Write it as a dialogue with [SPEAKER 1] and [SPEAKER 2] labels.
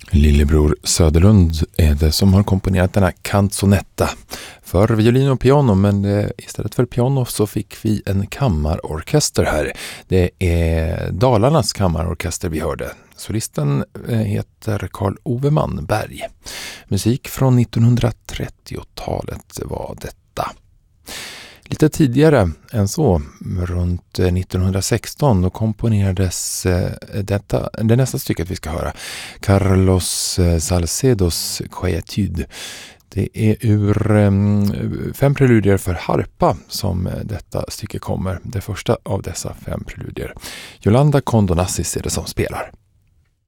[SPEAKER 1] Lillebror Söderlund är det som har komponerat denna canzonetta för violin och piano, men istället för piano så fick vi en kammarorkester här. Det är Dalarnas kammarorkester vi hörde. Solisten heter Carl Ove Manberg. Musik från 1930-talet var detta. Lite tidigare än så, runt 1916, då komponerades det nästa stycket vi ska höra, Carlos Salcedos Quietud. Det är ur 5 preludier för harpa som detta stycke kommer. Det första av dessa 5 preludier. Yolanda Condonassis är det som spelar.